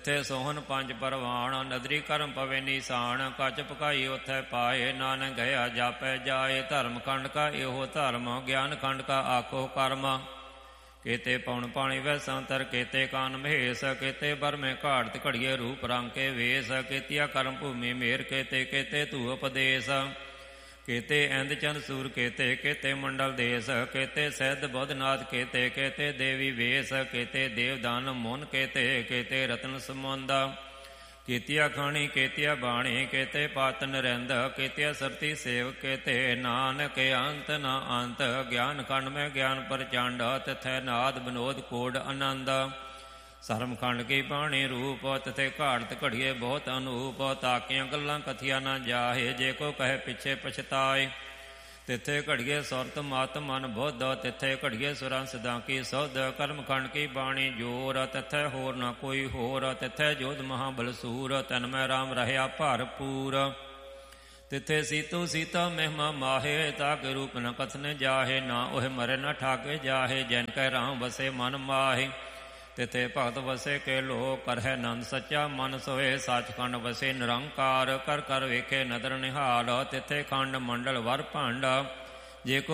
ਤਿੱਥੇ ਸੋਹਣ ਪੰਜ ਪਰਵਾਣ, ਨਦਰੀ ਕਰਮ ਪਵੇ ਨੀਸਾਨ। ਕੱਚ ਪਕਾਈ ਉਥੈ ਪਾਏ, ਨਾਨਕ ਗਿਆ ਜਾਪੈ ਜਾਏ। ਧਰਮ ਖੰਡ ਕਾ ਇਹੋ ਧਰਮ, ਗਿਆਨ ਖੰਡ ਕਾ ਆਖੋ ਕਰਮ। ਕੇਤੇ ਪਉਣ ਪਾਣੀ ਵੈ ਸੰਤਰ, ਕੇਤੇ ਕਾਨ ਮਹੇਸ਼। ਕੇਤੇ ਬਰਮੇ ਘਾੜਤ ਘੜੀਏ, ਰੂਪ ਰੰਗ ਕੇ ਵੇਸ। ਕੇਤੀਆ ਕਰਮ ਭੂਮੀ ਮੇਰ, ਕੇਤੇ ਕੇਤੇ ਧੂ ਉਪਦੇਸ। ਕੇਤੇ ਇੰਦ ਚੰਦ ਸੂਰ, ਕੇਤੇ ਮੰਡਲ ਦੇਸ। ਕੇਤੇ ਸਿੱਧ ਬੁੱਧਨਾਥ, ਕੇਤੇ ਦੇਵੀ ਵੇਸ। ਕੇਤੇ ਦੇਵਦਾਨ ਮੁਨ, ਕੇਤੇ ਰਤਨ ਸਮੁੰਦ। ਕੇਤੀਆ ਖਾਣੀ, ਕੇਤੀਆ ਬਾਣੀ, ਕੇਤੇ ਪਾਤ ਨਰਿੰਦ। ਕੇਤੀਆ ਸਰਤੀ ਸੇਵ, ਕੇਤੇ ਨਾਨਕ ਅੰਤ ਨਾ ਅੰਤ। ਗਿਆਨ ਖੰਡ ਮੈਂ ਗਿਆਨ ਪ੍ਰਚੰਡ, ਤਿਥੈ ਨਾਦ ਬਨੋਦ ਕੋਡ ਆਨੰਦ। ਸਰਮ ਖੰਡ ਕੀ ਬਾਣੀ ਰੂਪ, ਤਿਥੇ ਘਾੜਤ ਘੜੀਏ ਬਹੁਤ ਅਨੂਪ। ਤਾਕੀਆਂ ਗੱਲਾਂ ਕਥੀਆਂ ਨਾ ਜਾਹੇ, ਜੇ ਕੋ ਕਹੇ ਪਿੱਛੇ ਪਛਤਾਏ। ਤਿੱਥੇ ਘੜੀਏ ਸੁਰਤ ਮਤ ਮਨ ਬੁੱਧ, ਤਿੱਥੇ ਘੜੀਏ ਸੁਰਾਂ ਸਿਦਾਂ ਕੀ ਸੁਧ। ਕਰਮ ਖੰਡ ਕੀ ਬਾਣੀ ਜੋਰ, ਤਿੱਥੇ ਹੋਰ ਨਾ ਕੋਈ ਹੋਰ। ਤਿੱਥੇ ਜੋਧ ਮਹਾਬਲ ਸੂਰ, ਤਨ ਮੈਂ ਰਾਮ ਰਹਿਆ ਭਰਪੂਰ। ਤਿੱਥੇ ਸੀਤੋ ਸੀਤਾ ਮਹਿਮਾ ਮਾਹੇ, ਤਾਕੇ ਰੂਪ ਨ ਕਥਨ ਜਾਹੇ। ਨਾ ਉਹ ਮਰੇ ਨ ਠਾਕੇ ਜਾਹੇ, ਜੈਨ ਕੈ ਰਾਮ ਵਸੇ ਮਨ ਮਾਹੇ। ਤਿੱਥੇ ਭਗਤ ਵਸੇ ਕੇ ਲੋ, ਕਰਹਿ ਨੰਦ ਸੱਚਾ ਮਨ ਸੋਏ। ਸੱਚਖੰਡ ਵਸੇ ਨਿਰੰਕਾਰ, ਕਰ ਕਰ ਵੇਖੇ ਨਦਰ ਨਿਹਾਲ। ਤਿੱਥੇ ਖੰਡ ਮੰਡਲ ਵਰ ਭਾਂਡਾ, ਜੇ ਕੋ